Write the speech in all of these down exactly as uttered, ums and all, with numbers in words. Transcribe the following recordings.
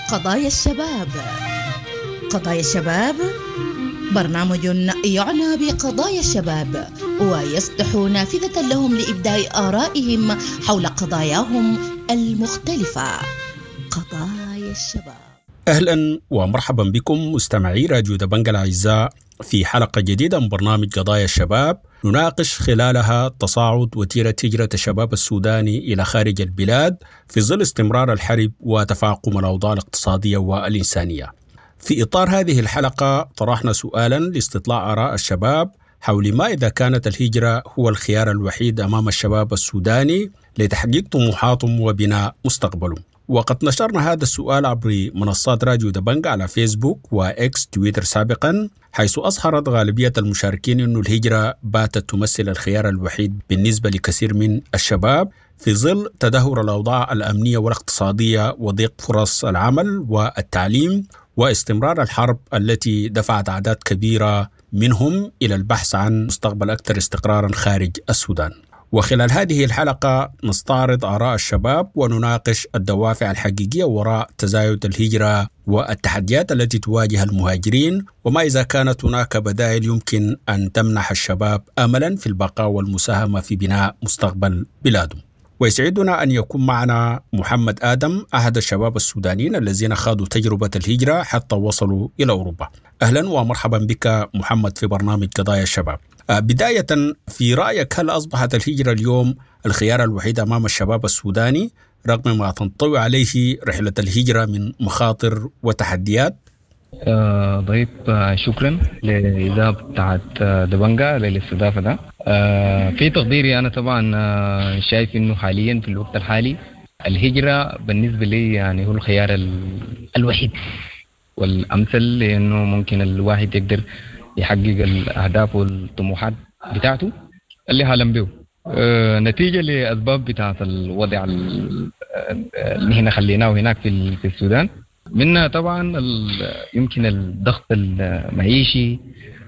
قضايا الشباب. قضايا الشباب برنامج يعنى بقضايا الشباب ويفتح نافذة لهم لإبداء آرائهم حول قضاياهم المختلفة. قضايا الشباب. أهلا ومرحبا بكم مستمعي راديو دبنجة الأعزاء في حلقة جديدة من برنامج قضايا الشباب، نناقش خلالها تصاعد وتيرة هجرة الشباب السوداني إلى خارج البلاد في ظل استمرار الحرب وتفاقم الأوضاع الاقتصادية والإنسانية. في إطار هذه الحلقة طرحنا سؤالا لاستطلاع آراء الشباب حول ما إذا كانت الهجرة هو الخيار الوحيد أمام الشباب السوداني لتحقيق طموحاتهم وبناء مستقبلهم. وقد نشرنا هذا السؤال عبر منصات راديو دبنجة على فيسبوك وإكس تويتر سابقا، حيث أظهرت غالبية المشاركين أن الهجرة باتت تمثل الخيار الوحيد بالنسبة لكثير من الشباب في ظل تدهور الأوضاع الأمنية والاقتصادية وضيق فرص العمل والتعليم واستمرار الحرب التي دفعت أعداد كبيرة منهم إلى البحث عن مستقبل أكثر استقرارا خارج السودان. وخلال هذه الحلقة نستعرض آراء الشباب ونناقش الدوافع الحقيقية وراء تزايد الهجرة والتحديات التي تواجه المهاجرين، وما إذا كانت هناك بدائل يمكن أن تمنح الشباب أملا في البقاء والمساهمة في بناء مستقبل بلادهم. ويسعدنا أن يكون معنا محمد آدم، أحد الشباب السودانيين الذين خاضوا تجربة الهجرة حتى وصلوا إلى أوروبا. أهلا ومرحبا بك محمد في برنامج قضايا الشباب. بداية، في رأيك هل أصبحت الهجرة اليوم الخيار الوحيد أمام الشباب السوداني رغم ما تنطوي عليه رحلة الهجرة من مخاطر وتحديات؟ آه ضيف آه شكرا للإذاعة بتاعت آه دبنجة للاستضافة ده. آه في تقديري أنا طبعا آه شايف إنه حاليا في الوقت الحالي الهجرة بالنسبة لي يعني هو الخيار الوحيد والأمثل، لأنه ممكن الواحد يقدر يحقق الأهداف والطموحات بتاعته اللي حالم به آه نتيجة لأسباب بتاعت الوضع اللي هنا خليناه هناك في في السودان. منها طبعا يمكن الضغط المعيشي،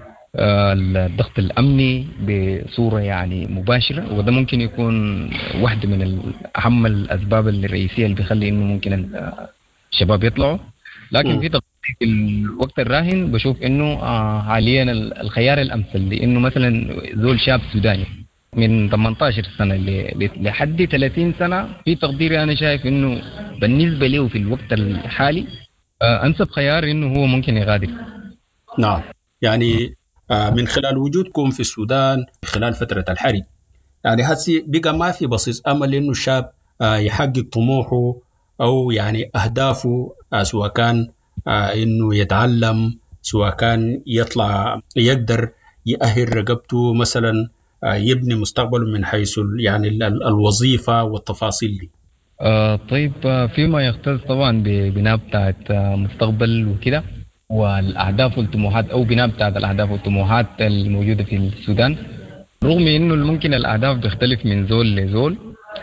الضغط الأمني بصورة يعني مباشرة، وده ممكن يكون واحدة من أهم الأسباب الرئيسية اللي بيخلي إنه ممكن الشباب يطلعوا. لكن في في الوقت الراهن بشوف إنه حاليا الخيار الأمثل، لأنه مثلا زول شاب سوداني من ثمانية عشر سنة لحد ثلاثين سنة، في تقديري أنا شايف إنه بالنسبة له في الوقت الحالي أنسب خيار إنه هو ممكن يغادر. نعم، يعني من خلال وجودكم في السودان خلال فترة الحرب، يعني هسي بقى ما في بصيص أمل إنه الشاب يحقق طموحه أو يعني أهدافه، سواء كان إنه يتعلم، سواء كان يطلع يقدر يأهل رقبته مثلا، يبني مستقبله من حيث يعني الوظيفة والتفاصيل دي. آه طيب، فيما يختص طبعا ببناء بتاعت مستقبل وكده والأهداف والطموحات، أو بناء بتاعت الأهداف والطموحات الموجودة في السودان، رغم إنه ممكن الأهداف بتختلف من زول لزول،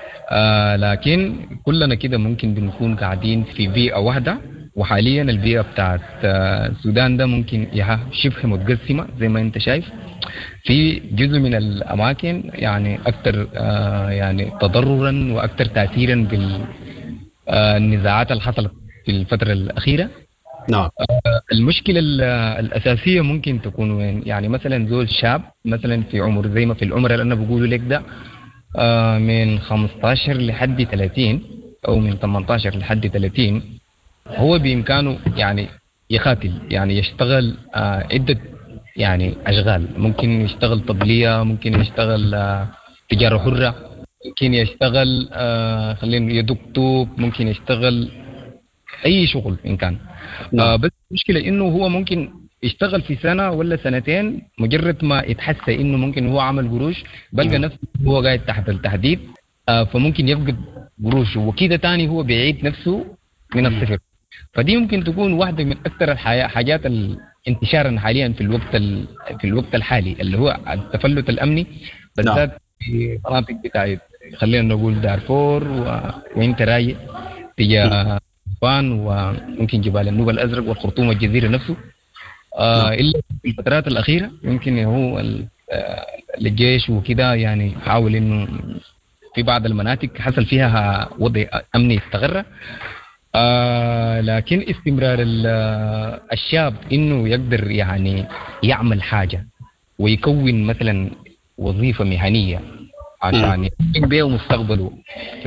آه لكن كلنا كده ممكن بنكون قاعدين في بيئة واحدة. وحاليا البيئة بتاعت السودان ده ممكن يها شبه متقسمة زي ما انت شايف. في جزء من الأماكن يعني أكثر آه يعني تضررا وأكثر تأثيرا بالنزاعات اللي حصلت في الفترة الأخيرة. نعم. آه المشكلة الأساسية ممكن تكون وين؟ يعني مثلا زول شاب مثلا في عمر زي ما في العمر اللي أنا بقوله لك ده، آه من خمسة عشر لحد ثلاثين أو من ثمانية عشر لحد ثلاثين، هو بإمكانه يعني يقاتل، يعني يشتغل آه عدة يعني أشغال. ممكن يشتغل طبلية، ممكن يشتغل آه تجارة حرة، ممكن يشتغل آه خلينا يدق طوب، ممكن يشتغل أي شغل إن كان. آه بس المشكلة إنه هو ممكن يشتغل في سنة ولا سنتين، مجرد ما يتحسى إنه ممكن هو عمل قروش بلقى نفسه هو قاعد تحت التهديد، آه فممكن يفقد قروش، وكده تاني هو بيعيد نفسه من الصفر. فدي ممكن تكون واحدة من أكثر الحاجات انتشارا حاليا في الوقت في الوقت الحالي، اللي هو التفلت الأمني بالذات في مناطق بتاعت خلينا نقول دارفور وإنت راي تجاه فان وممكن جبال النوبة الأزرق والخرطوم والجزيرة نفسه. آه إلا في الفترات الأخيرة يمكن هو الجيش وكده يعني حاول إنه في بعض المناطق حصل فيها وضع أمني استقر، آه لكن استمرار الشاب إنه يقدر يعني يعمل حاجة ويكون مثلا وظيفة مهنية عشان يكون بيه مستقبله